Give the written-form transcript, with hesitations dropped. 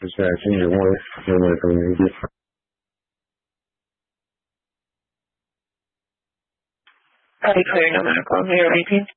sea, sí, yo me convencí. How do you clear no medical? May I repeat?